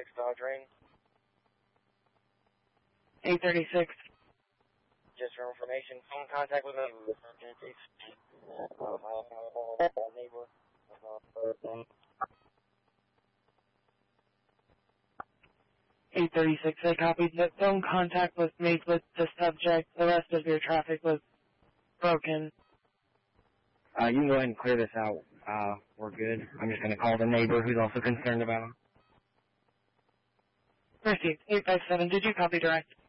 Dodge Rain. 836. Just for information, phone contact with neighbor. Neighbor. 836. I copied that phone contact was made with the subject. The rest of your traffic was broken. You can go ahead and clear this out. We're good. I'm just going to call the neighbor who's also concerned about him. Received. 857. Did you copy direct?